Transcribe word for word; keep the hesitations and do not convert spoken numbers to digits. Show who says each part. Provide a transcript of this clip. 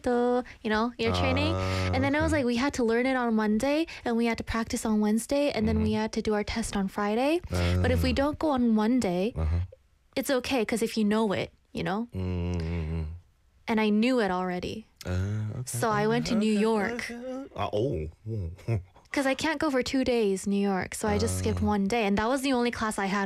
Speaker 1: the, you know, your training.
Speaker 2: Ah,
Speaker 1: And then it was
Speaker 2: okay.
Speaker 1: like we had to learn it on Monday and we had to practice on Wednesday and then we had to do our test on Friday. But if we don't go on Monday,
Speaker 2: Uh-huh.
Speaker 1: it's okay because if you know it, you know,
Speaker 2: Mm-hmm.
Speaker 1: and I knew it already.
Speaker 2: Uh, okay.
Speaker 1: So I went to New York
Speaker 2: Uh, oh.
Speaker 1: because I can't go for two days, New York. So I just skipped one day. And that was the only class I had